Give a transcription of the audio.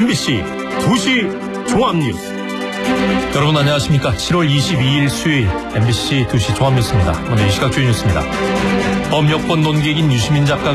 MBC 2시 종합뉴스. 여러분 안녕하십니까. 7월 22일 수요일 MBC 2시 종합뉴스입니다. 먼저 이 시각 주요 뉴스입니다. 범여권 논객인 유시민 작가